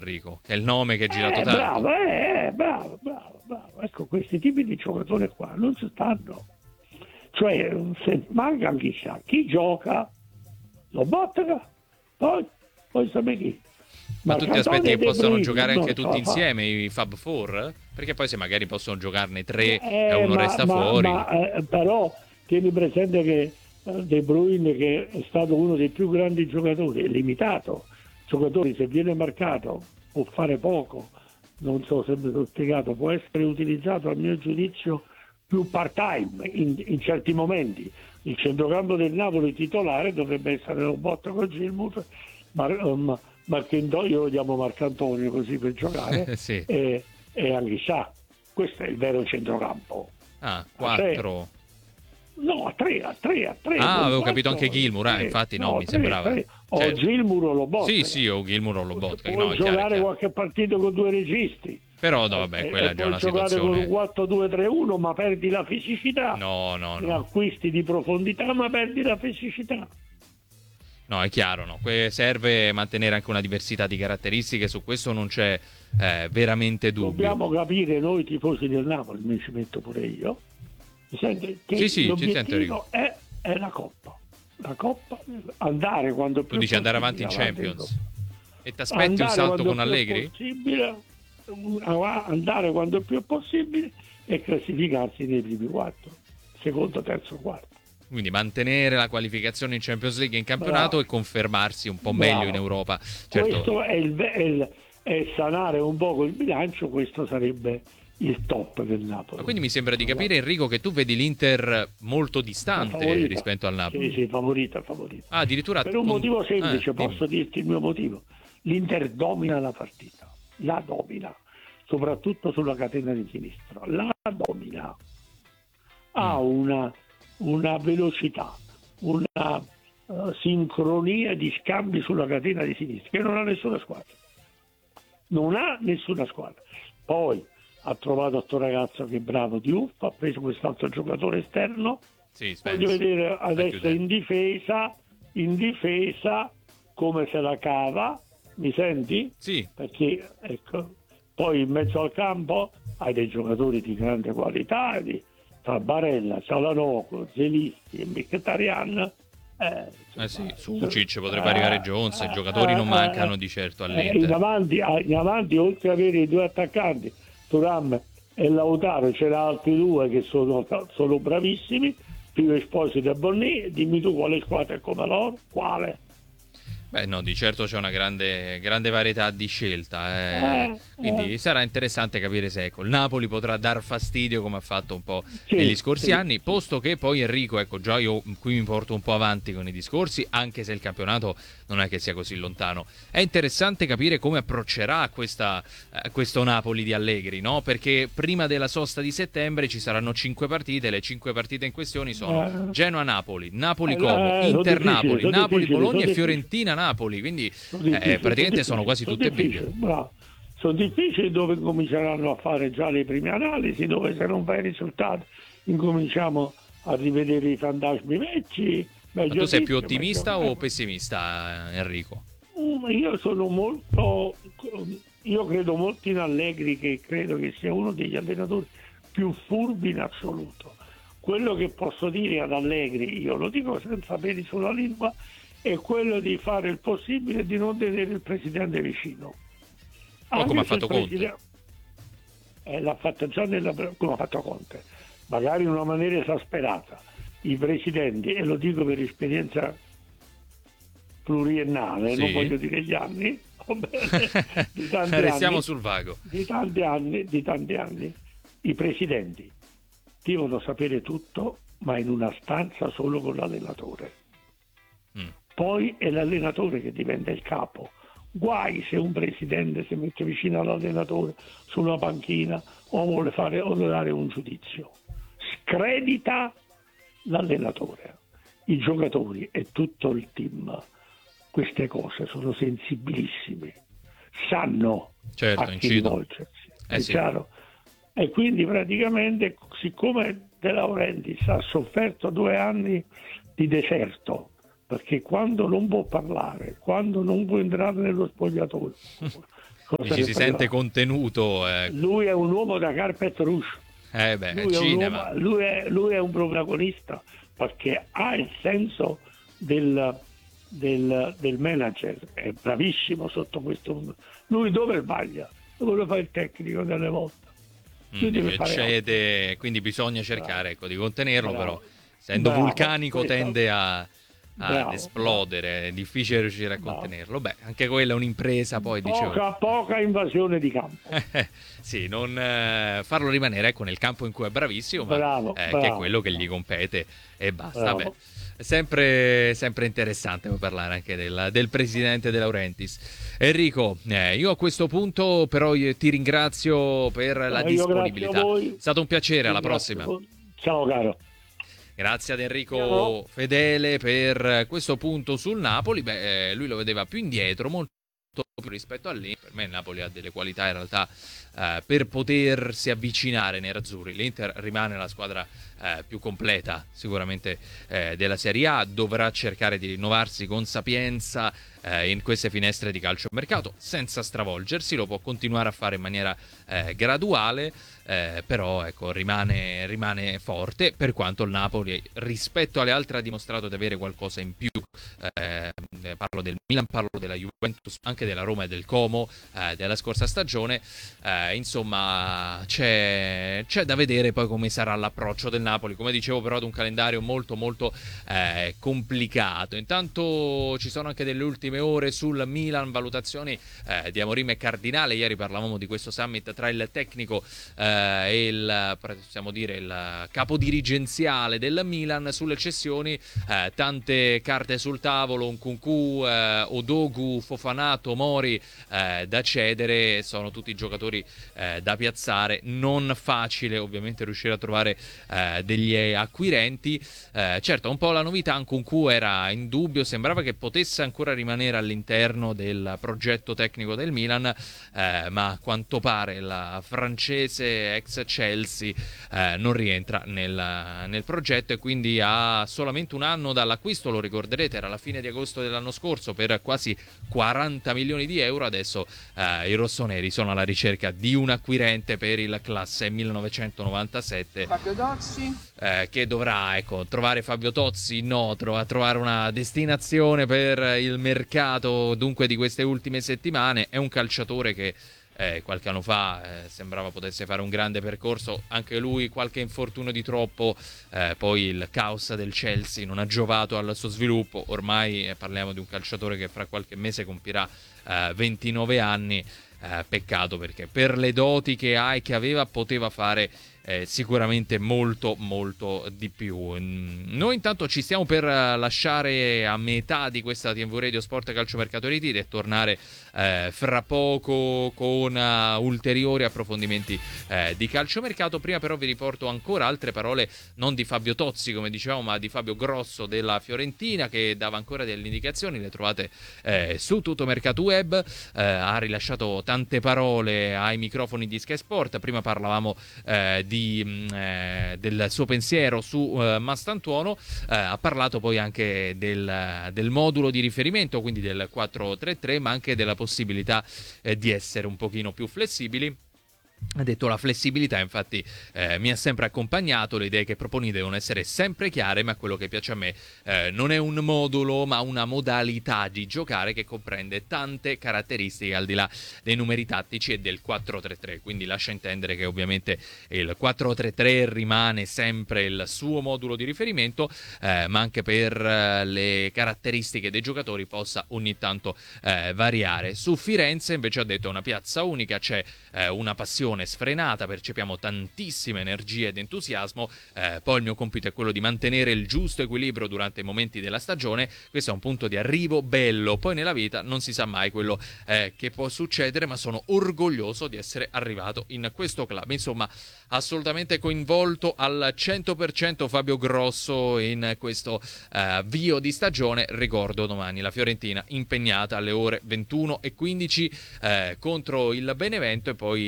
Enrico, che è il nome che è girato tanto. Bravo. Ecco, questi tipi di giocatori qua non ci stanno. Cioè, se manca chissà, chi gioca, lo bottega, poi sapete chi. Ma tu ti aspetti che De possano Bruyne giocare non anche ce tutti la fa. insieme i Fab Four? Perché poi se magari possono giocarne tre e uno resta Ma, fuori. però tieni presente che De Bruyne, che è stato uno dei più grandi giocatori, è limitato. Giocatori, se viene marcato, può fare poco. Non so se mi sono spiegato, può essere utilizzato, a mio giudizio, più part-time in certi momenti. Il centrocampo del Napoli titolare dovrebbe essere Lobotka con Gilmour, Marchindoio, io lo chiamo Marcantonio così per giocare, Sì. e Anghissà. Questo è il vero centrocampo. Ah, Cioè, 4. no, a tre. Ah, non avevo capito quattro, anche Gilmour, infatti no, mi tre, sembrava. tre. O Certo. Gilmour o Lobotka. Sì, o Gilmour o Lobotka, no, Puoi è chiaro, è giocare chiaro. qualche partito con due registi. Però no, vabbè, quella E è già puoi una giocare con un situazione. 4-2-3-1, ma perdi la fisicità. No. Ne acquisti di profondità, ma perdi la fisicità. No, è chiaro, no. Serve mantenere anche una diversità di caratteristiche, su questo non c'è veramente dubbio. Dobbiamo capire noi tifosi del Napoli, mi ci metto pure io, mi sente, che Sì, ci sento, l'obiettivo è la Coppa. La Coppa, andare quando più Tu dici andare possibile avanti in avanti in Champions? Coppa. E ti aspetti un Andare salto quando con più Allegri? possibile, andare quando più possibile e classificarsi nei primi quattro, secondo, terzo, quarto. Quindi mantenere la qualificazione in Champions League e in campionato Bravo. e confermarsi un po' meglio in Europa. Certo. Questo è sanare un poco il bilancio, questo sarebbe il top del Napoli. Ma quindi mi sembra di capire, Enrico, che tu vedi l'Inter molto distante rispetto al Napoli. Sì, favorita. Ah, addirittura Per un motivo semplice, dimmi. posso dirti il mio motivo. L'Inter domina la partita, la domina, soprattutto sulla catena di sinistra, la domina. Ha una velocità, una sincronia di scambi sulla catena di sinistra che non ha nessuna squadra. Non ha nessuna squadra. Poi ha trovato questo ragazzo che è bravo di Uffa, ha preso quest'altro giocatore esterno. Sì, Voglio vedere adesso in difesa come se la cava. Mi senti? Sì. Perché ecco, poi in mezzo al campo hai dei giocatori di grande qualità, tra Barella, Cialanoglu, Zelischi e Mkhitaryan. Sì, Sucic potrebbe arrivare Jones, i giocatori non mancano di certo all'Inter. In avanti, oltre ad avere i due attaccanti, Thuram e Lautaro, c'era altri due che sono bravissimi, più Esposito e Bonnì. Dimmi tu quale squadra è come loro? Quale? Beh, no, di certo c'è una grande varietà di scelta. Quindi sarà interessante capire se il Napoli potrà dar fastidio come ha fatto un po' negli scorsi anni, posto che poi Enrico, già io qui mi porto un po' avanti con i discorsi, anche se il campionato non è che sia così lontano. È interessante capire come approccerà questo Napoli di Allegri, no? Perché prima della sosta di settembre ci saranno 5 partite, le 5 partite in questione sono Genoa-Napoli, Napoli-Como, Inter-Napoli, Napoli-Bologna e Fiorentina-Napoli, quindi praticamente sono quasi tutte belle. Sono difficili, dove cominceranno a fare già le prime analisi, dove se non fai risultati incominciamo a rivedere i fantasmi vecchi. Ma tu sei più ottimista o pessimista, Enrico? Io credo molto in Allegri, che credo che sia uno degli allenatori più furbi in assoluto. Quello che posso dire ad Allegri, io lo dico senza peli sulla lingua, è quello di fare il possibile di non vedere il presidente vicino. Come ha fatto Conte? L'ha fatto già come ha fatto Conte, magari in una maniera esasperata. I presidenti, e lo dico per esperienza pluriennale, non voglio dire gli anni, di tanti restiamo anni, sul vago. Di tanti anni, i presidenti devono sapere tutto, ma in una stanza solo con l'allenatore. Poi è l'allenatore che diventa il capo. Guai se un presidente si mette vicino all'allenatore su una panchina o vuole dare un giudizio. Scredita l'allenatore, i giocatori e tutto il team. Queste cose sono sensibilissime, sanno a chi rivolgersi, è chiaro? E quindi praticamente, siccome De Laurentiis ha sofferto 2 anni di deserto, perché quando non può parlare, quando non può entrare nello spogliatoio, Dici, si sente contenuto. Lui è un uomo da carpet rouge. Lui, cinema. Lui è un protagonista perché ha il senso del manager, è bravissimo sotto questo. Lui dove sbaglia? Dove lo fa il tecnico delle volte? Eccede, quindi bisogna cercare di contenerlo, però essendo vulcanico tende ad esplodere, è difficile riuscire a contenerlo. Beh, anche quella è un'impresa, poi poca invasione di campo. Sì, non farlo rimanere nel campo in cui è bravissimo, ma che è quello che gli compete e basta. Beh, sempre interessante parlare anche del presidente De Laurentiis. Enrico, io a questo punto però ti ringrazio per la disponibilità. È stato un piacere, alla prossima. Ciao caro. Grazie ad Enrico Fedele per questo punto sul Napoli. Lui lo vedeva più indietro, molto più rispetto all'Inter. Per me il Napoli ha delle qualità in realtà per potersi avvicinare nei nerazzurri. L'Inter rimane la squadra più completa sicuramente della Serie A, dovrà cercare di rinnovarsi con sapienza in queste finestre di calciomercato senza stravolgersi, lo può continuare a fare in maniera graduale, però rimane forte, per quanto il Napoli rispetto alle altre ha dimostrato di avere qualcosa in più. Parlo del Milan, parlo della Juventus, anche della Roma e del Como della scorsa stagione. Insomma c'è da vedere poi come sarà l'approccio del Napoli, come dicevo, però ad un calendario molto molto complicato. Intanto ci sono anche delle ultime ore sul Milan, valutazioni di Amorim e Cardinale. Ieri parlavamo di questo summit tra il tecnico e il capo dirigenziale del Milan sulle cessioni. Tante carte sul tavolo, Nkunku, Odogu, Fofana, Tomori da cedere, sono tutti giocatori da piazzare. Non facile ovviamente riuscire a trovare degli acquirenti. Certo, un po' la novità, Nkunku era in dubbio, sembrava che potesse ancora rimanere all'interno del progetto tecnico del Milan, ma a quanto pare la francese ex Chelsea non rientra nel progetto, e quindi ha solamente un anno dall'acquisto. Lo ricorderete, era la fine di agosto dell'anno scorso per quasi 40 milioni di euro. Adesso i rossoneri sono alla ricerca di un acquirente per il classe 1997. Fabio Tozzi, che dovrà trovare Fabio Tozzi, trovare una destinazione per il mercato dunque di queste ultime settimane. È un calciatore che qualche anno fa sembrava potesse fare un grande percorso, anche lui qualche infortunio di troppo, poi il caos del Chelsea non ha giovato al suo sviluppo. Ormai parliamo di un calciatore che fra qualche mese compirà 29 anni. Peccato, perché per le doti che ha e che aveva poteva fare sicuramente molto molto di più. Noi intanto ci stiamo per lasciare a metà di questa TNV Radio Sport Calciomercato Reti e tornare fra poco con ulteriori approfondimenti di calciomercato. Prima però vi riporto ancora altre parole, non di Fabio Tozzi come dicevamo, ma di Fabio Grosso della Fiorentina, che dava ancora delle indicazioni. Le trovate su Tutto Mercato Web. Ha rilasciato tante parole ai microfoni di Sky Sport. Prima parlavamo del suo pensiero su Mastantuono, ha parlato poi anche del modulo di riferimento, quindi del 4-3-3, ma anche della possibilità di essere un pochino più flessibili. Ha detto la flessibilità infatti mi ha sempre accompagnato, le idee che proponi devono essere sempre chiare, ma quello che piace a me non è un modulo ma una modalità di giocare che comprende tante caratteristiche al di là dei numeri tattici e del 4-3-3, quindi lascia intendere che ovviamente il 4-3-3 rimane sempre il suo modulo di riferimento, ma anche per le caratteristiche dei giocatori possa ogni tanto variare. Su Firenze invece ha detto è una piazza unica, c'è una passione sfrenata, percepiamo tantissime energie ed entusiasmo, poi il mio compito è quello di mantenere il giusto equilibrio durante i momenti della stagione. Questo è un punto di arrivo bello, poi nella vita non si sa mai quello che può succedere, ma sono orgoglioso di essere arrivato in questo club. Insomma, assolutamente coinvolto al 100% Fabio Grosso in questo avvio di stagione. Ricordo domani la Fiorentina impegnata alle ore 21:15 contro il Benevento, e poi le altre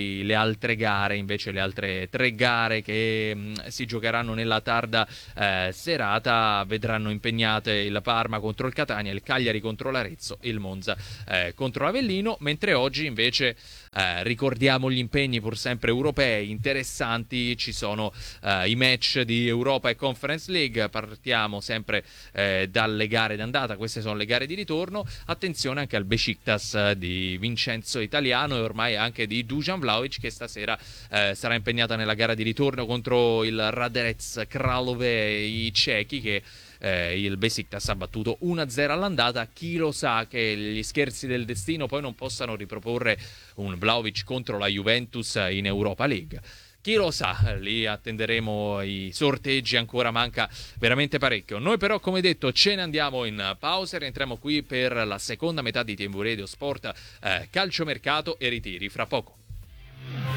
altre gare, invece le altre 3 gare che si giocheranno nella tarda serata vedranno impegnate il Parma contro il Catania, il Cagliari contro l'Arezzo e il Monza contro l'Avellino, mentre oggi invece ricordiamo gli impegni pur sempre europei interessanti. Ci sono i match di Europa e Conference League. Partiamo sempre dalle gare d'andata, queste sono le gare di ritorno. Attenzione anche al Besiktas di Vincenzo Italiano e ormai anche di Dusan Vlahovic, che stasera sarà impegnata nella gara di ritorno contro il Raderec Kralove, i cechi, che il Besiktas ha battuto 1-0 all'andata. Chi lo sa che gli scherzi del destino poi non possano riproporre un Vlahovic contro la Juventus in Europa League. Chi lo sa, lì attenderemo i sorteggi, ancora manca veramente parecchio. Noi però, come detto, ce ne andiamo in pausa e rientriamo qui per la seconda metà di TV Radio Sport, calciomercato e ritiri fra poco.